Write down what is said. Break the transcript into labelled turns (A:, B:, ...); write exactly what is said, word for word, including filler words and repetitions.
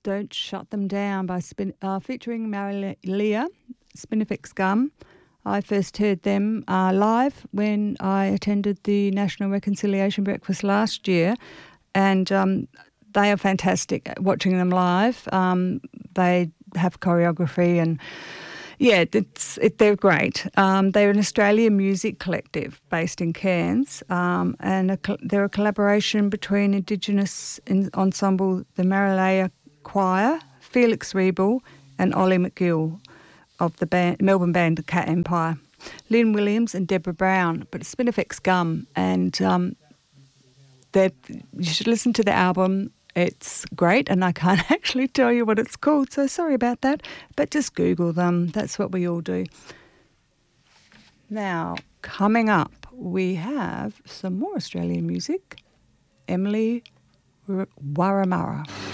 A: Don't Shut Them Down by Spin, uh, featuring Marilia, Spinifex Gum. I first heard them uh, live when I attended the National Reconciliation Breakfast last year, and um, they are fantastic watching them live. Um, they have choreography and yeah, it's, it, they're great. Um, they're an Australian music collective based in Cairns, um, and a, they're a collaboration between Indigenous ensemble, the Marilea Choir, Felix Rebel and Ollie McGill of the band, Melbourne band Cat Empire, Lynn Williams and Deborah Brown, but Spinifex Gum, and um, you should listen to the album. It's great, and I can't actually tell you what it's called, so sorry about that. But just Google them. That's what we all do. Now, coming up, we have some more Australian music. Emily Waramara.